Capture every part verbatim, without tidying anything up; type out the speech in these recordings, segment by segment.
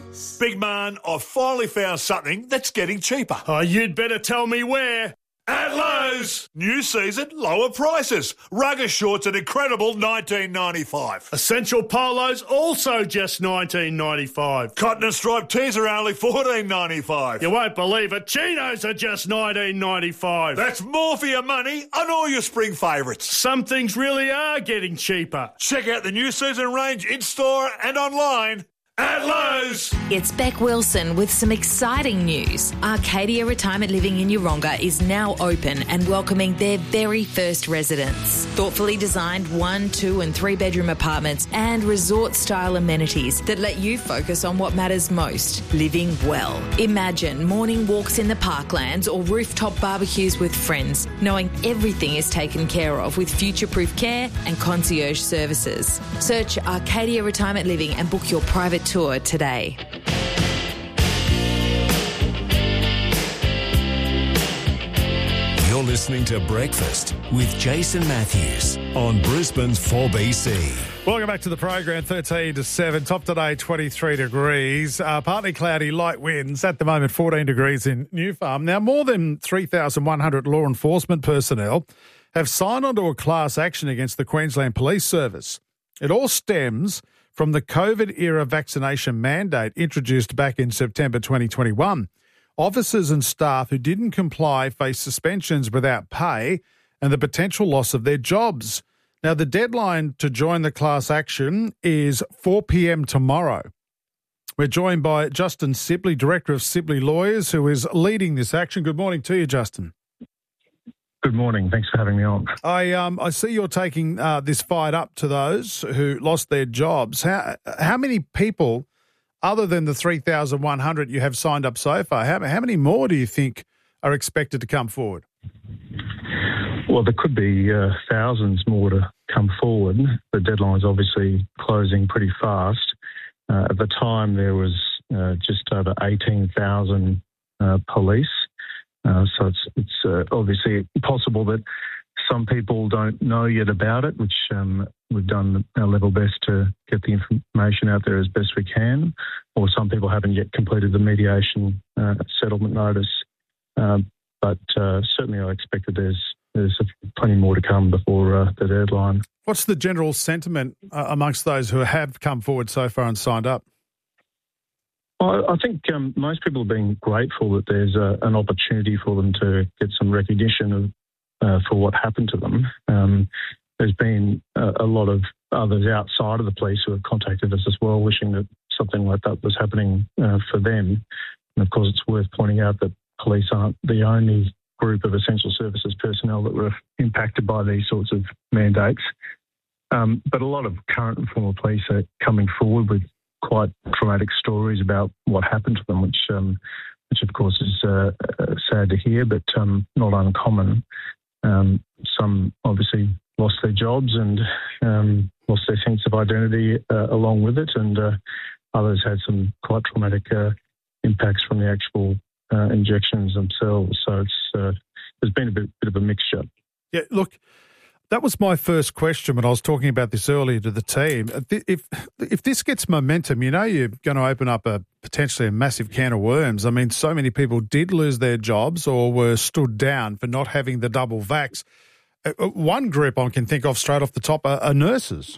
Big man, I've finally found something that's getting cheaper. Oh, you'd better tell me where. At Lowe's! New season, lower prices. Rugger shorts at incredible nineteen ninety-five. Essential polos also just nineteen ninety-five. Cotton and striped tees are only fourteen ninety-five. You won't believe it. Chinos are just nineteen ninety-five. That's more for your money on all your spring favourites. Some things really are getting cheaper. Check out the new season range in-store and online. At Lowe's! It's Beck Wilson with some exciting news. Arcadia Retirement Living in Yeronga is now open and welcoming their very first residents. Thoughtfully designed one, two and three bedroom apartments and resort-style amenities that let you focus on what matters most, living well. Imagine morning walks in the parklands or rooftop barbecues with friends, knowing everything is taken care of with future-proof care and concierge services. Search Arcadia Retirement Living and book your private tour today. You're listening to Breakfast with Jason Matthews on Brisbane's four B C. Welcome back to the program, thirteen to seven. Top today, twenty-three degrees. Uh, partly cloudy, light winds. At the moment, fourteen degrees in New Farm. Now, more than three thousand one hundred law enforcement personnel have signed onto a class action against the Queensland Police Service. It all stems from the COVID-era vaccination mandate introduced back in September twenty twenty-one. Officers and staff who didn't comply face suspensions without pay and the potential loss of their jobs. Now, the deadline to join the class action is four p.m. tomorrow. We're joined by Justin Sibley, Director of Sibley Lawyers, who is leading this action. Good morning to you, Justin. Good morning. Thanks for having me on. I um I see you're taking uh, this fight up to those who lost their jobs. How how many people, other than the three thousand one hundred you have signed up so far, how, how many more do you think are expected to come forward? Well, there could be uh, thousands more to come forward. The deadline's obviously closing pretty fast. Uh, at the time, there was uh, just over eighteen thousand uh, police. Uh, so it's it's uh, obviously possible that some people don't know yet about it, which um, we've done our level best to get the information out there as best we can, or some people haven't yet completed the mediation uh, settlement notice. Um, but uh, certainly I expect that there's, there's plenty more to come before uh, the deadline. What's the general sentiment uh, amongst those who have come forward so far and signed up? Well, I think um, most people are being grateful that there's a, an opportunity for them to get some recognition of uh, for what happened to them. Um, there's been a, a lot of others outside of the police who have contacted us as well, wishing that something like that was happening uh, for them. And of course, it's worth pointing out that police aren't the only group of essential services personnel that were impacted by these sorts of mandates. Um, but a lot of current and former police are coming forward with quite traumatic stories about what happened to them, which, um, which of course is uh, uh, sad to hear, but um, not uncommon. Um, some obviously lost their jobs and um, lost their sense of identity uh, along with it, and uh, others had some quite traumatic uh, impacts from the actual uh, injections themselves. So it's uh, there's been a bit, bit of a mixture. Yeah, look, that was my first question when I was talking about this earlier to the team. If if this gets momentum, you know you're going to open up a potentially a massive can of worms. I mean, so many people did lose their jobs or were stood down for not having the double vax. One group I can think of straight off the top are, are nurses.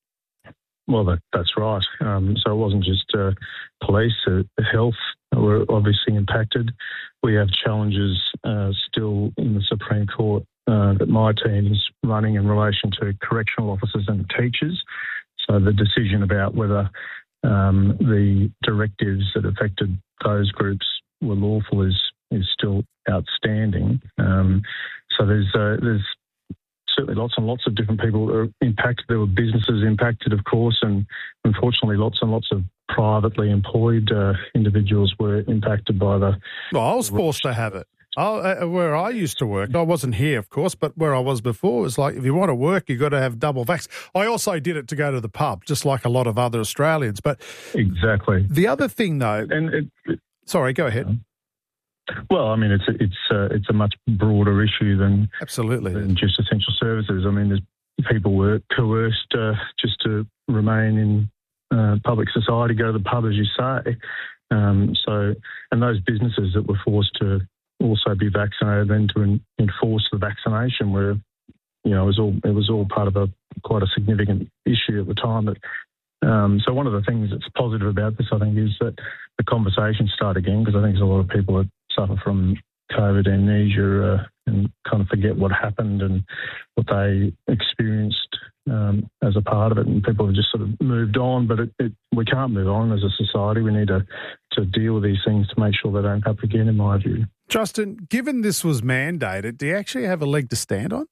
Well, that, that's right. Um, so it wasn't just uh, police, uh, health were obviously impacted. We have challenges uh, still in the Supreme Court uh, that my team is running in relation to correctional officers and teachers. So the decision about whether um, the directives that affected those groups were lawful is is still outstanding. Um, so there's uh, there's certainly lots and lots of different people that are impacted. There were businesses impacted, of course, and unfortunately lots and lots of privately employed uh, individuals were impacted by the... Well, I was forced to have it. I, uh, where I used to work, I wasn't here, of course, but where I was before, it was like, if you want to work, you've got to have double vax. I also did it to go to the pub, just like a lot of other Australians. But exactly. The other thing, though... and it, it, Sorry, go ahead. Well, I mean, it's a, it's uh, it's a much broader issue than absolutely than just essential services. I mean, there's people were coerced uh, just to remain in uh, public society, go to the pub, as you say. Um, so, and those businesses that were forced to also be vaccinated, then to in, enforce the vaccination, were, you know, it was all it was all part of a quite a significant issue at the time. But um, so one of the things that's positive about this, I think, is that the conversation start again, because I think there's a lot of people that suffer from COVID amnesia uh, and kind of forget what happened and what they experienced um, as a part of it, and people have just sort of moved on. But it, it, we can't move on as a society. We need to, to deal with these things to make sure they don't happen again, in my view. Justin, given this was mandated, do you actually have a leg to stand on?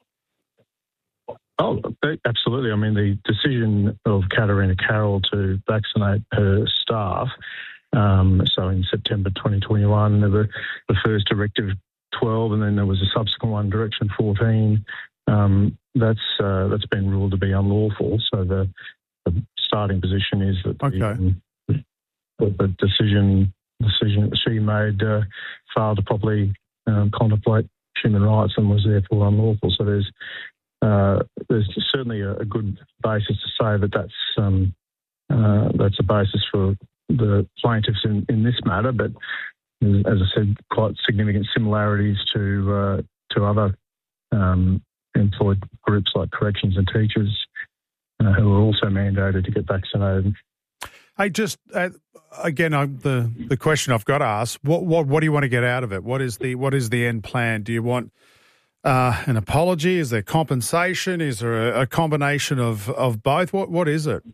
Oh, absolutely. I mean, the decision of Katarina Carroll to vaccinate her staff, um, so in September twenty twenty-one, there were the first Directive twelve, and then there was a subsequent one, Direction fourteen. Um, that's uh, that's been ruled to be unlawful. So the, the starting position is that the, okay. um, the, the decision decision that she made uh, failed to properly um, contemplate human rights and was therefore unlawful. So there's uh, there's certainly a, a good basis to say that that's um, uh, that's a basis for the plaintiffs in, in this matter. But as I said, quite significant similarities to uh, to other um, employed groups like corrections and teachers uh, who are also mandated to get vaccinated. Hey, just uh, again, I, the the question I've got to ask: what what what do you want to get out of it? What is the what is the end plan? Do you want uh, an apology? Is there compensation? Is there a, a combination of, of both? What what is it?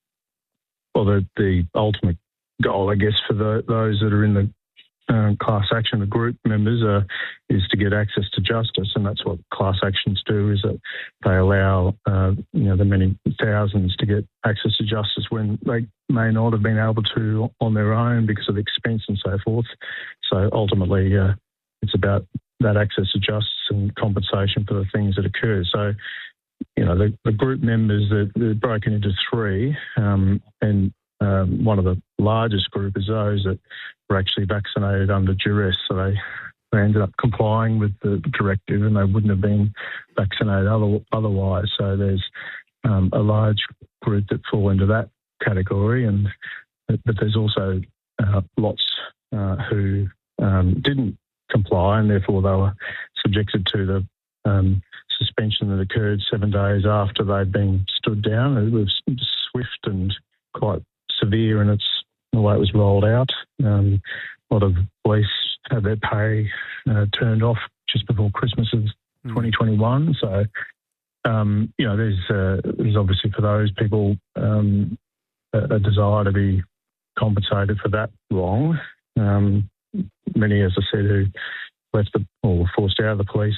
Well, the the ultimate goal, I guess, for the, those that are in the uh, class action, the group members, uh, is to get access to justice, and that's what class actions do. Is that they allow uh, you know the many thousands to get access to justice when they may not have been able to on their own because of expense and so forth. So ultimately, uh, it's about that access to justice and compensation for the things that occur. So, you know, the, the group members, they're, they're broken into three, um, and um, one of the largest group is those that were actually vaccinated under duress. So they, they ended up complying with the directive and they wouldn't have been vaccinated other, otherwise. So there's um, a large group that fall into that category, and but there's also uh, lots uh, who um, didn't comply, and therefore they were subjected to the um, suspension that occurred seven days after they'd been stood down. It was swift and quite severe in its the way it was rolled out. Um, a lot of police had their pay uh, turned off just before Christmas of mm. twenty twenty-one. So, um, you know, there's uh, there's obviously for those people um, a, a desire to be compensated for that wrong. Um, many, as I said, who left the or were forced out of the police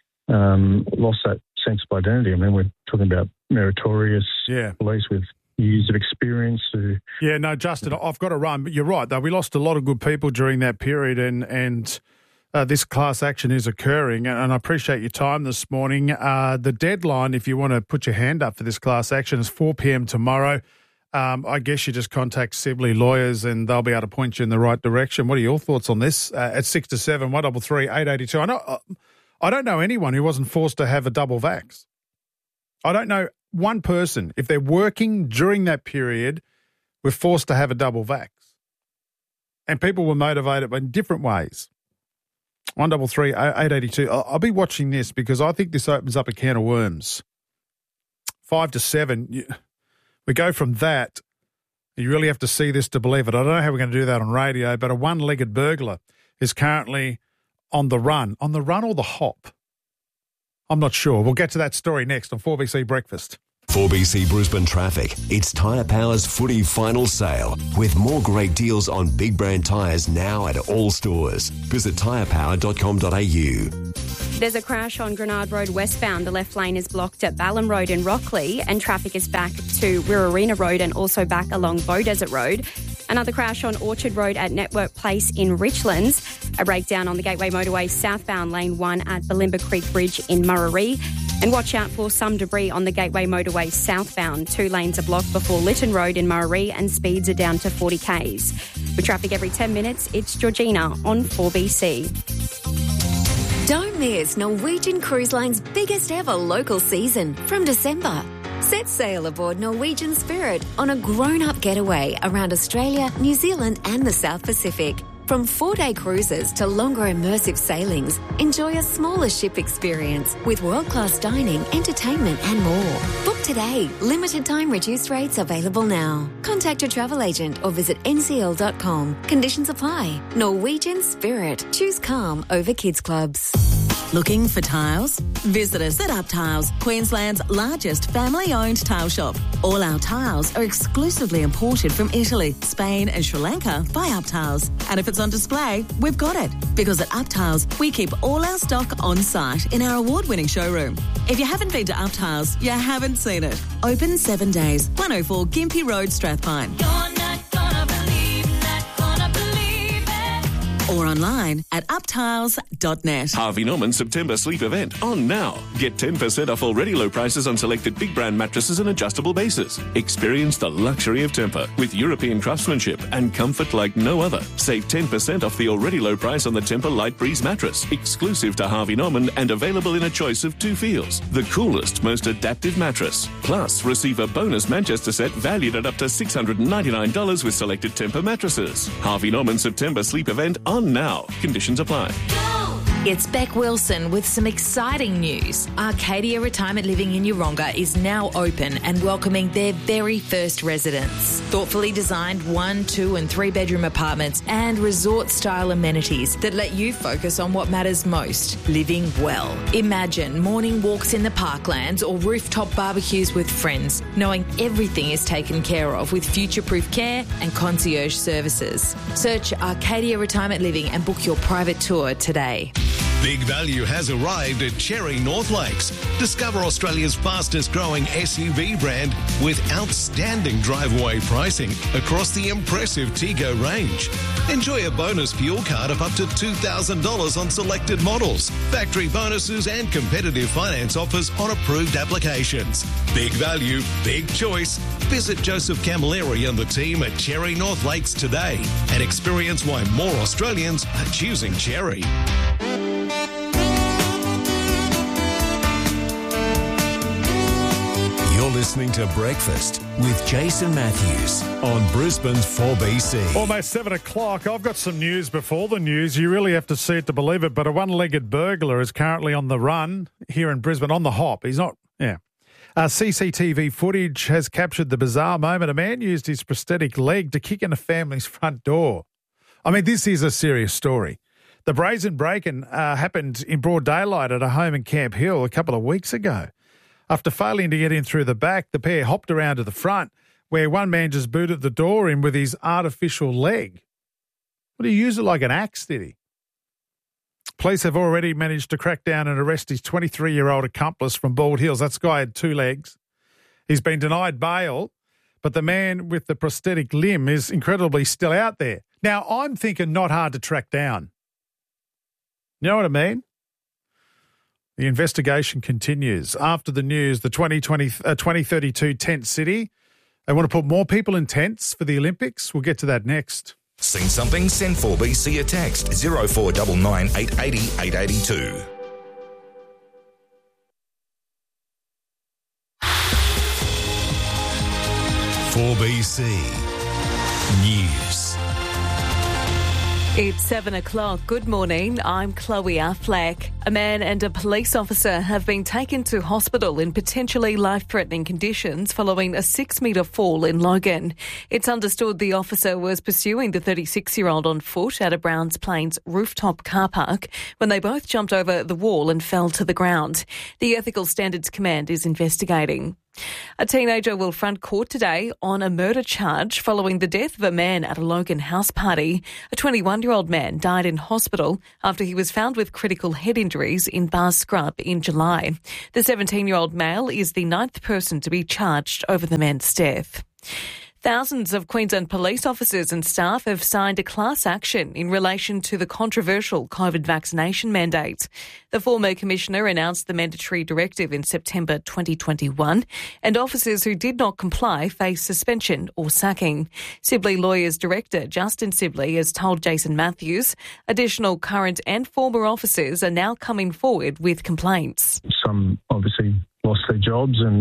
um, lost that sense of identity. I mean, we're talking about meritorious yeah. police with years of experience. Who, yeah, no, Justin, I've got to run, but you're right, though. We lost a lot of good people during that period, and and uh, this class action is occurring, and, and I appreciate your time this morning. Uh, the deadline, if you want to put your hand up for this class action, is four p.m. tomorrow. Um, I guess you just contact Sibley Lawyers and they'll be able to point you in the right direction. What are your thoughts on this? Uh, at six to seven, one double three, eight eighty two. I know, uh, I don't know anyone who wasn't forced to have a double vax. I don't know one person, if they're working during that period, were forced to have a double vax. And people were motivated in different ways. one double three, eight eighty two. I'll, I'll be watching this because I think this opens up a can of worms. Five to seven. You, We go from that, you really have to see this to believe it. I don't know how we're going to do that on radio, but a one-legged burglar is currently on the run. On the run or the hop? I'm not sure. We'll get to that story next on four B C Breakfast. four B C Brisbane Traffic. It's Tyre Power's footy final sale with more great deals on big brand tyres now at all stores. Visit tyre power dot com dot a u. There's a crash on Grenard Road westbound. The left lane is blocked at Ballum Road in Rockley, and traffic is back to Wirrarena Road and also back along Bow Desert Road. Another crash on Orchard Road at Network Place in Richlands. A breakdown on the Gateway Motorway southbound lane one at Balimba Creek Bridge in Muraree. And watch out for some debris on the Gateway Motorway southbound. Two lanes are blocked before Lytton Road in Muraree and speeds are down to forty kays. With traffic every ten minutes, it's Georgina on four B C. Don't miss Norwegian Cruise Line's biggest ever local season from December. Set sail aboard Norwegian Spirit on a grown-up getaway around Australia, New Zealand and the South Pacific. From four-day cruises to longer immersive sailings, enjoy a smaller ship experience with world-class dining, entertainment and more. Book today. Limited time reduced rates available now. Contact your travel agent or visit n c l dot com. Conditions apply. Norwegian Spirit. Choose calm over kids clubs. Looking for tiles? Visit us at Up Tiles, Queensland's largest family-owned tile shop. All our tiles are exclusively imported from Italy, Spain and Sri Lanka by Up Tiles. And if it's on display, we've got it. Because at Up Tiles, we keep all our stock on site in our award-winning showroom. If you haven't been to Up Tiles, you haven't seen it. Open seven days. one oh four Gympie Road, Strathpine. You're not gonna believe, not gonna believe it. Or online at up tiles dot net. Harvey Norman September sleep event on now. Get ten percent off already low prices on selected big brand mattresses and adjustable bases. Experience the luxury of Tempur with European craftsmanship and comfort like no other. Save ten percent off the already low price on the Tempur Light Breeze mattress, exclusive to Harvey Norman and available in a choice of two feels. The coolest, most adaptive mattress. Plus, receive a bonus Manchester set valued at up to six hundred ninety-nine dollars with selected Tempur mattresses. Harvey Norman September sleep event on now. Conditions apply. It's Beck Wilson with some exciting news. Arcadia Retirement Living in Yeronga is now open and welcoming their very first residents. Thoughtfully designed one, two and three bedroom apartments and resort-style amenities that let you focus on what matters most, living well. Imagine morning walks in the parklands or rooftop barbecues with friends, knowing everything is taken care of with future-proof care and concierge services. Search Arcadia Retirement Living and book your private tour today. Big value has arrived at Cherry North Lakes. Discover Australia's fastest growing S U V brand with outstanding drive-away pricing across the impressive Tego range. Enjoy a bonus fuel card of up to two thousand dollars on selected models, factory bonuses and competitive finance offers on approved applications. Big value, big choice. Visit Joseph Camilleri and the team at Cherry North Lakes today and experience why more Australians are choosing Cherry. You're listening to Breakfast with Jason Matthews on Brisbane's four B C. Almost seven o'clock. I've got some news before the news. You really have to see it to believe it, but a one-legged burglar is currently on the run here in Brisbane, on the hop. He's not, yeah. Uh, C C T V footage has captured the bizarre moment. A man used his prosthetic leg to kick in a family's front door. I mean, this is a serious story. The brazen break-in uh, happened in broad daylight at a home in Camp Hill a couple of weeks ago. After failing to get in through the back, the pair hopped around to the front, where one man just booted the door in with his artificial leg. What, did he use it like an axe, did he? Police have already managed to crack down and arrest his twenty-three-year-old accomplice from Bald Hills. That guy had two legs. He's been denied bail, but the man with the prosthetic limb is incredibly still out there. Now, I'm thinking not hard to track down. You know what I mean? The investigation continues. After the news, the twenty twenty, uh, twenty thirty-two tent city, they want to put more people in tents for the Olympics. We'll get to that next. Seen something? Send four B C a text zero four nine nine eight eight zero eight eight two. four B C News. It's seven o'clock. Good morning. I'm Chloe Affleck. A man and a police officer have been taken to hospital in potentially life-threatening conditions following a six-metre fall in Logan. It's understood the officer was pursuing the thirty-six-year-old on foot at a Browns Plains rooftop car park when they both jumped over the wall and fell to the ground. The Ethical Standards Command is investigating. A teenager will front court today on a murder charge following the death of a man at a Logan house party. A twenty-one-year-old man died in hospital after he was found with critical head injuries in Bar Scrub in July. The seventeen-year-old male is the ninth person to be charged over the man's death. Thousands of Queensland police officers and staff have signed a class action in relation to the controversial COVID vaccination mandate. The former commissioner announced the mandatory directive in September twenty twenty-one, and officers who did not comply face suspension or sacking. Sibley Lawyers Director Justin Sibley has told Jason Matthews additional current and former officers are now coming forward with complaints. Some obviously lost their jobs and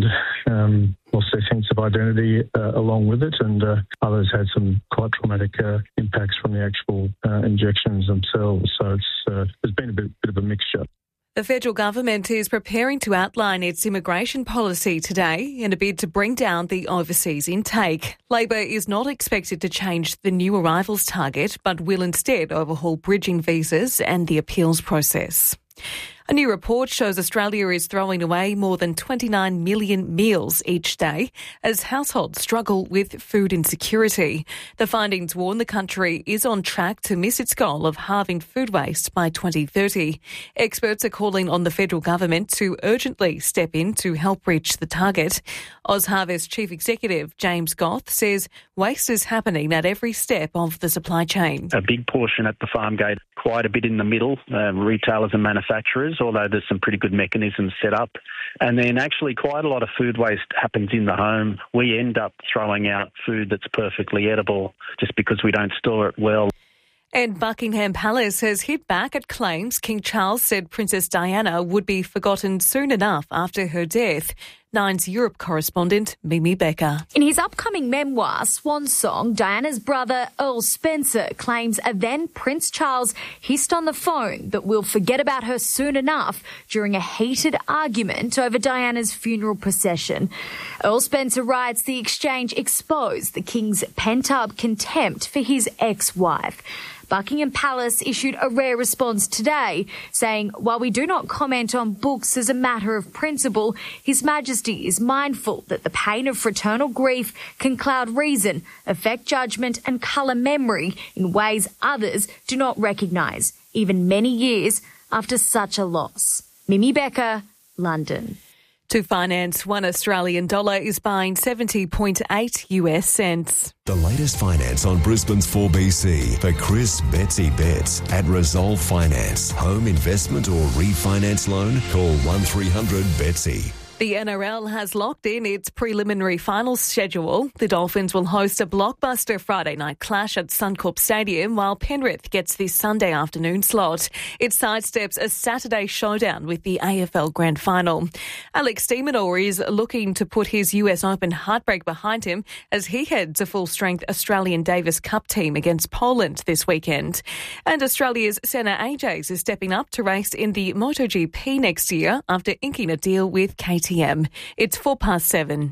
um, lost their sense of identity uh, along with it, and uh, others had some quite traumatic uh, impacts from the actual uh, injections themselves. So it's uh, there's been a bit, bit of a mixture. The federal government is preparing to outline its immigration policy today in a bid to bring down the overseas intake. Labor is not expected to change the new arrivals target, but will instead overhaul bridging visas and the appeals process. A new report shows Australia is throwing away more than twenty-nine million meals each day as households struggle with food insecurity. The findings warn the country is on track to miss its goal of halving food waste by twenty thirty. Experts are calling on the federal government to urgently step in to help reach the target. OzHarvest Chief Executive James Goth says waste is happening at every step of the supply chain. A big portion at the farm gate, quite a bit in the middle, uh, retailers and manufacturers, although there's some pretty good mechanisms set up. And then actually quite a lot of food waste happens in the home. We end up throwing out food that's perfectly edible just because we don't store it well. And Buckingham Palace has hit back at claims King Charles said Princess Diana would be forgotten soon enough after her death. Nine's Europe correspondent Mimi Becker. In his upcoming memoir, Swan Song, Diana's brother Earl Spencer claims a then Prince Charles hissed on the phone that we'll forget about her soon enough during a heated argument over Diana's funeral procession. Earl Spencer writes the exchange exposed the king's pent-up contempt for his ex-wife. Buckingham Palace issued a rare response today, saying, while we do not comment on books as a matter of principle, His Majesty is mindful that the pain of fraternal grief can cloud reason, affect judgment and colour memory in ways others do not recognise, even many years after such a loss. Mimi Becker, London. To finance, one Australian dollar is buying seventy point eight US cents. The latest finance on Brisbane's four B C for Chris Betsy Betts at Resolve Finance. Home investment or refinance loan? Call one three hundred Betsy. The N R L has locked in its preliminary finals schedule. The Dolphins will host a blockbuster Friday night clash at Suncorp Stadium, while Penrith gets this Sunday afternoon slot. It sidesteps a Saturday showdown with the A F L Grand Final. Alex de Minaur is looking to put his U S Open heartbreak behind him as he heads a full-strength Australian Davis Cup team against Poland this weekend. And Australia's Senna A Js is stepping up to race in the MotoGP next year after inking a deal with K T M. It's four past seven.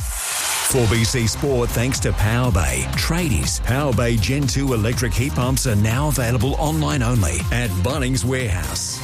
four B C Sport thanks to Power Bay. Tradies, Power Bay Gen two electric heat pumps are now available online only at Bunnings Warehouse.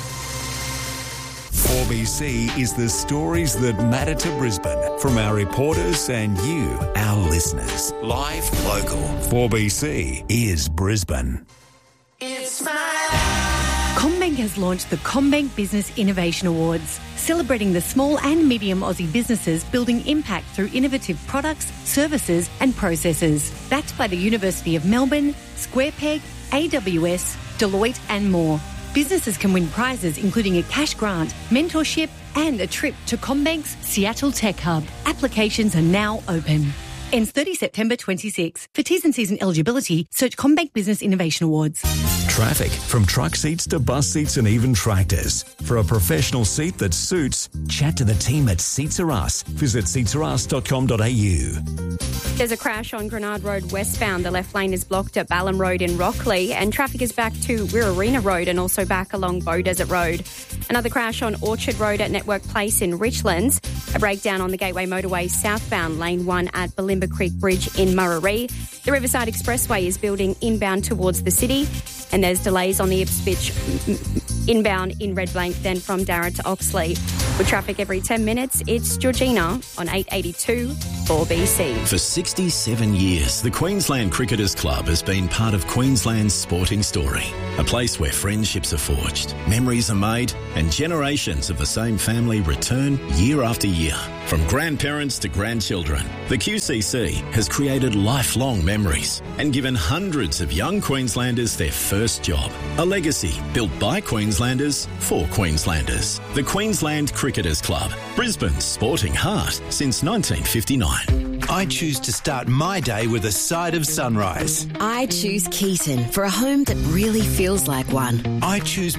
four B C is the stories that matter to Brisbane from our reporters and you, our listeners. Live, local. four B C is Brisbane. It's my CommBank has launched the CommBank Business Innovation Awards, celebrating the small and medium Aussie businesses building impact through innovative products, services and processes. Backed by the University of Melbourne, SquarePeg, A W S, Deloitte and more. Businesses can win prizes including a cash grant, mentorship and a trip to CommBank's Seattle Tech Hub. Applications are now open. Ends thirtieth September twenty-six. For T's and C's and eligibility, search CommBank Business Innovation Awards. Traffic, from truck seats to bus seats and even tractors. For a professional seat that suits, chat to the team at Seats Are Us. Visit seats are us dot com dot a u. There's a crash on Grenard Road westbound. The left lane is blocked at Ballum Road in Rockley, and traffic is back to Wirrarina Road and also back along Beaudesert Road. Another crash on Orchard Road at Network Place in Richlands. A breakdown on the Gateway Motorway southbound, lane one at Balimba Creek Bridge in Muraree. The Riverside Expressway is building inbound towards the city, and there's delays on the Ipswich inbound in Red Blanc, then from Darra to Oxley. With traffic every ten minutes, it's Georgina on eight eighty-two four B C. For sixty-seven years, the Queensland Cricketers Club has been part of Queensland's sporting story. A place where friendships are forged, memories are made, and generations of the same family return year after year. From grandparents to grandchildren, the Q C C has created lifelong memories and given hundreds of young Queenslanders their first job. A legacy built by Queenslanders for Queenslanders. The Queensland Cricketers Club, Brisbane's sporting heart since nineteen fifty-nine. I choose to start my day with a side of sunrise. I choose Keaton for a home that really feels like one. I choose more time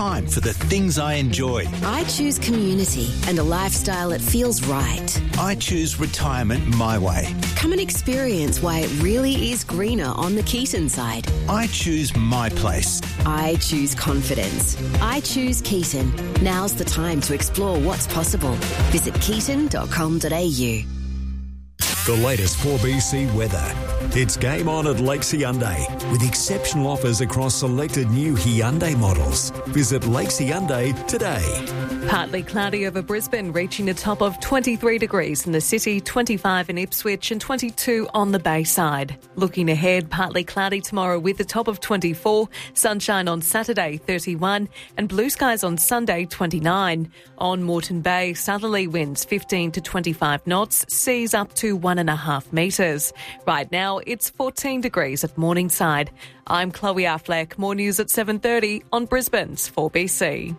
time for the things I enjoy. I choose community and a lifestyle that feels right. I choose retirement my way. Come and experience why it really is greener on the Keaton side. I choose my place. I choose confidence. I choose Keaton. Now's the time to explore what's possible. Visit keaton dot com dot a u. The latest four B C weather. It's game on at Lakes Hyundai with exceptional offers across selected new Hyundai models. Visit Lakes Hyundai today. Partly cloudy over Brisbane, reaching a top of twenty-three degrees in the city, twenty-five in Ipswich and twenty-two on the Bayside. Looking ahead, partly cloudy tomorrow with a top of twenty-four, sunshine on Saturday, thirty-one, and blue skies on Sunday, twenty-nine. On Moreton Bay, southerly winds fifteen to twenty-five knots, seas up to one and a half metres. Right now, it's fourteen degrees at Morningside. I'm Chloe Affleck. More news at seven thirty on Brisbane's four B C.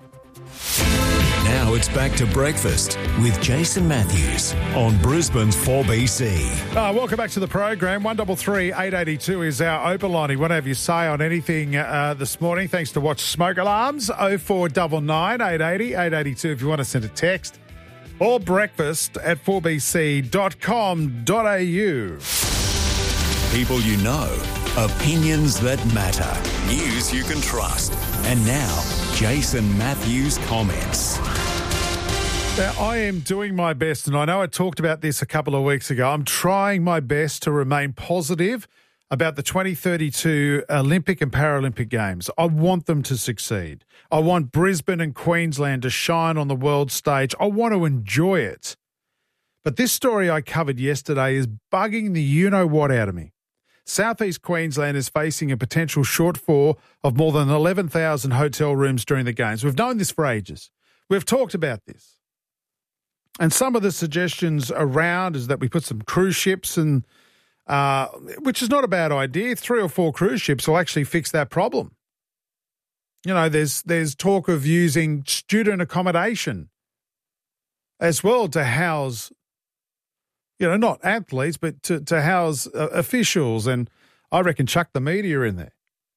Now it's back to breakfast with Jason Matthews on Brisbane's four B C. Uh, welcome back to the program. one three three, eight eight two is our open line. What have you say on anything uh, this morning? Thanks to Watch Smoke Alarms. oh four nine nine, eight eight zero, eight eight two if you want to send a text. Or breakfast at four b c dot com dot a u. People you know, opinions that matter, news you can trust. And now, Jason Matthews comments. Now, I am doing my best, and I know I talked about this a couple of weeks ago. I'm trying my best to remain positive about the twenty thirty-two Olympic and Paralympic Games. I want them to succeed. I want Brisbane and Queensland to shine on the world stage. I want to enjoy it. But this story I covered yesterday is bugging the you-know-what out of me. Southeast Queensland is facing a potential shortfall of more than eleven thousand hotel rooms during the Games. We've known this for ages. We've talked about this. And some of the suggestions around is that we put some cruise ships, and uh, which is not a bad idea. Three or four cruise ships will actually fix that problem. You know, there's there's talk of using student accommodation as well to house, you know, not athletes, but to, to house uh, officials, and I reckon chuck the media in there.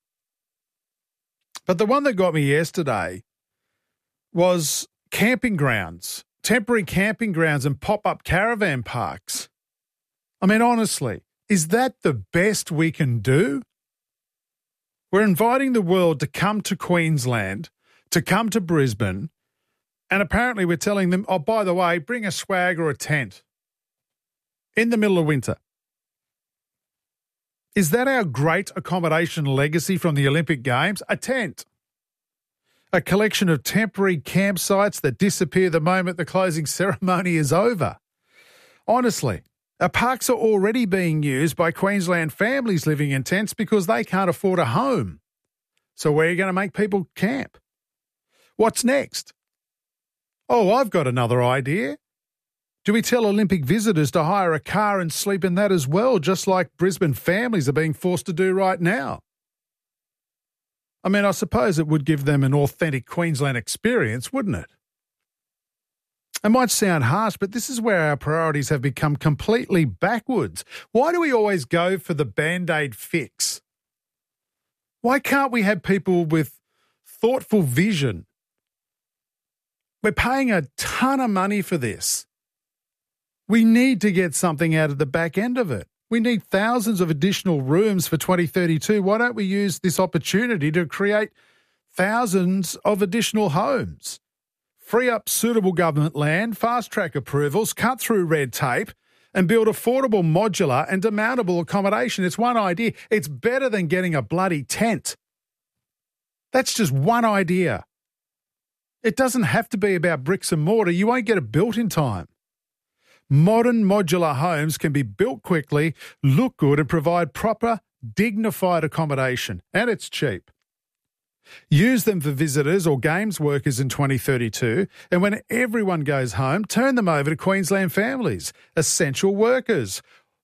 But the one that got me yesterday was camping grounds, temporary camping grounds and pop-up caravan parks. I mean, honestly, is that the best we can do? We're inviting the world to come to Queensland, to come to Brisbane, and apparently we're telling them, oh, by the way, bring a swag or a tent in the middle of winter. Is that our great accommodation legacy from the Olympic Games? A tent. A collection of temporary campsites that disappear the moment the closing ceremony is over. Honestly, our parks are already being used by Queensland families living in tents because they can't afford a home. So where are you going to make people camp? What's next? Oh, I've got another idea. Do we tell Olympic visitors to hire a car and sleep in that as well, just like Brisbane families are being forced to do right now? I mean, I suppose it would give them an authentic Queensland experience, wouldn't it? It might sound harsh, but this is where our priorities have become completely backwards. Why do we always go for the Band-Aid fix? Why can't we have people with thoughtful vision? We're paying a ton of money for this. We need to get something out of the back end of it. We need thousands of additional rooms for twenty thirty-two. Why don't we use this opportunity to create thousands of additional homes? Free up suitable government land, fast-track approvals, cut through red tape, and build affordable, modular and demountable accommodation. It's one idea. It's better than getting a bloody tent. That's just one idea. It doesn't have to be about bricks and mortar. You won't get it built in time. Modern modular homes can be built quickly, look good, and provide proper, dignified accommodation. And it's cheap. Use them for visitors or games workers in twenty thirty-two, and when everyone goes home, turn them over to Queensland families, essential workers,